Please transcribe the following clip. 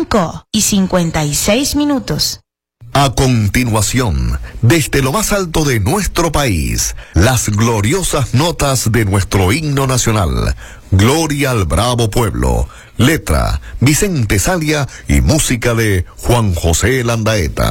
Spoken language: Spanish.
5:56. A continuación, desde lo más alto de nuestro país, las gloriosas notas de nuestro himno nacional, Gloria al Bravo Pueblo, letra Vicente Salia y música de Juan José Landaeta.